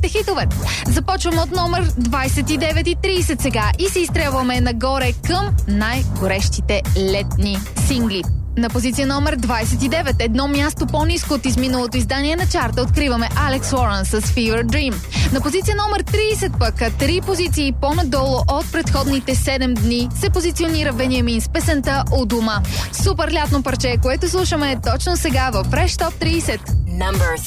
най-големите хитове. Започваме от номер 29:30 сега и се изстрелваме нагоре към най-горещите летни сингли. На позиция номер 29, едно място по-ниско от изминалото издание на чарта, откриваме Алекс Лорен с Fever Dream. На позиция номер 30 пък, 3 позиции по-надолу от предходните 7 дни, се позиционира Вениамин с песента «У дома». Супер лятно парче, което слушаме точно сега в Fresh Top 30.